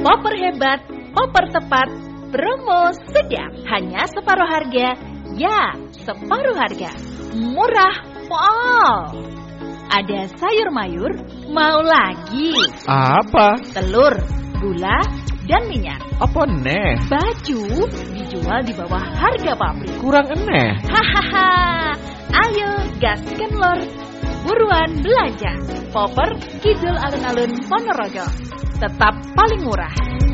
Popper hebat, popper tepat, promo sedap. Hanya separuh harga, ya separuh harga. Murah pol. Ada sayur mayur, mau lagi? Apa? Telur, gula, dan minyak. Apa neh? Baju dijual di bawah harga pabrik. Kurang eneh. Hahaha. Ayo gaskan lor. Buruan belanja. Popper Kidul Alun-Alun Ponorogo. Tetap paling murah.